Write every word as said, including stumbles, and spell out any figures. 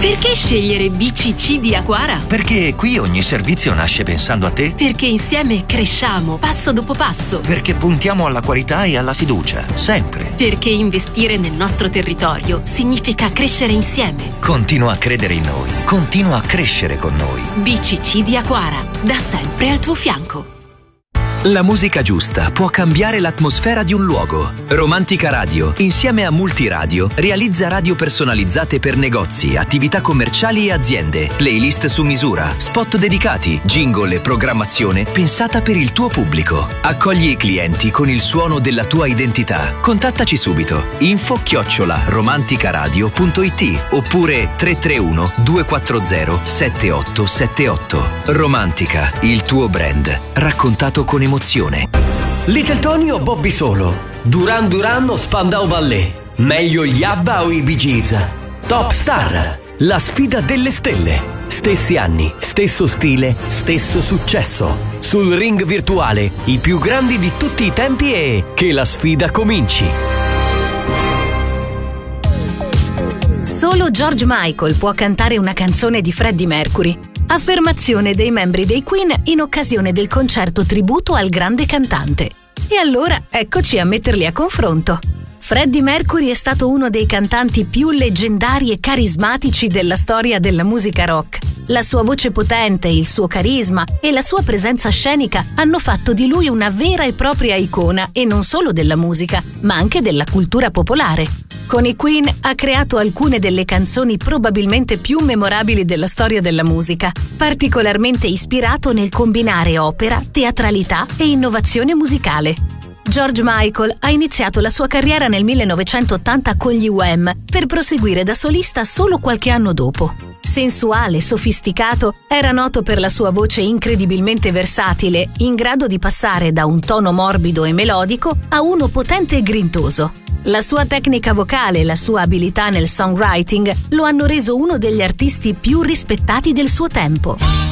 Perché scegliere B C C di Aquara? Perché qui ogni servizio nasce pensando a te. Perché insieme cresciamo passo dopo passo. Perché puntiamo alla qualità e alla fiducia, sempre. Perché investire nel nostro territorio significa crescere insieme. Continua a credere in noi, continua a crescere con noi. B C C di Aquara, da sempre al tuo fianco. La musica giusta può cambiare l'atmosfera di un luogo. Romantica Radio, insieme a Multiradio, realizza radio personalizzate per negozi, attività commerciali e aziende, playlist su misura, spot dedicati, jingle e programmazione pensata per il tuo pubblico. Accogli i clienti con il suono della tua identità. Contattaci subito. info chiocciola romanticaradio punto it oppure tre tre uno due quattro zero sette otto sette otto. Romantica, il tuo brand, raccontato con emozione. Little Tony o Bobby Solo? Duran Duran o Spandau Ballet? Meglio gli ABBA o i Bee Gees? Top Star, la sfida delle stelle. Stessi anni, stesso stile, stesso successo. Sul ring virtuale, i più grandi di tutti i tempi e che la sfida cominci. Solo George Michael può cantare una canzone di Freddie Mercury. Affermazione dei membri dei Queen in occasione del concerto tributo al grande cantante. E allora eccoci a metterli a confronto. Freddie Mercury è stato uno dei cantanti più leggendari e carismatici della storia della musica rock. La sua voce potente, il suo carisma e la sua presenza scenica hanno fatto di lui una vera e propria icona, e non solo della musica, ma anche della cultura popolare. Con i Queen ha creato alcune delle canzoni probabilmente più memorabili della storia della musica, particolarmente ispirato nel combinare opera, teatralità e innovazione musicale. George Michael ha iniziato la sua carriera nel millenovecentottanta con gli Wham, per proseguire da solista solo qualche anno dopo. Sensuale, sofisticato, era noto per la sua voce incredibilmente versatile, in grado di passare da un tono morbido e melodico a uno potente e grintoso. La sua tecnica vocale e la sua abilità nel songwriting lo hanno reso uno degli artisti più rispettati del suo tempo.